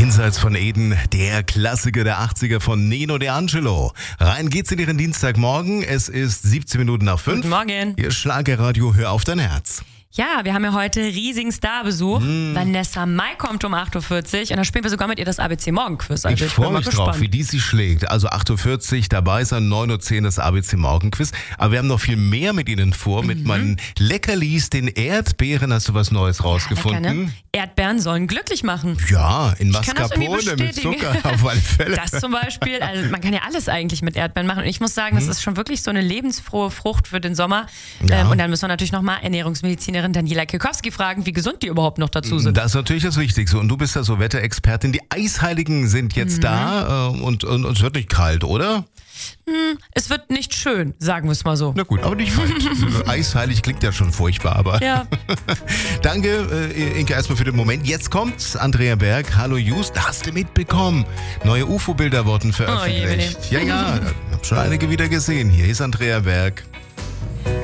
Jenseits von Eden, der Klassiker der 80er von Nino D'Angelo. Rein geht's in Ihren Dienstagmorgen. Es ist 17 Minuten nach 5. Guten Morgen. Ihr Schlagerradio, hör auf dein Herz. Ja, wir haben ja heute riesigen Starbesuch. Vanessa Mai kommt um 8.40 Uhr und da spielen wir sogar mit ihr das ABC-Morgen-Quiz. Also Ich freue mich drauf, wie die sich schlägt. Also 8.40 Uhr dabei sein, 9.10 Uhr das ABC-Morgen-Quiz. Aber wir haben noch viel mehr mit Ihnen vor, mit meinen Leckerlis, den Erdbeeren. Hast du was Neues rausgefunden? Lecker, ne? Erdbeeren sollen glücklich machen. Ja, in kann das irgendwie Mascarpone mit bestätigen. Zucker auf alle Fälle. Das zum Beispiel, also man kann ja alles eigentlich mit Erdbeeren machen. Und ich muss sagen, das ist schon wirklich so eine lebensfrohe Frucht für den Sommer. Ja. Und dann müssen wir natürlich nochmal Ernährungsmedizinerin Daniela Kikowski fragen, wie gesund die überhaupt noch dazu sind. Das ist natürlich das Wichtigste. Und du bist ja so Wetterexpertin. Die Eisheiligen sind jetzt da und es wird nicht kalt, oder? Es wird nicht schön, sagen wir es mal so. Na gut, aber nicht kalt. Eisheilig klingt ja schon furchtbar, aber... Ja. Danke, Inke, erstmal für den Moment. Jetzt kommt Andrea Berg. Hallo Just, hast du mitbekommen? Neue UFO-Bilder wurden veröffentlicht. Oh je, ja, ich habe schon einige wieder gesehen. Hier ist Andrea Berg.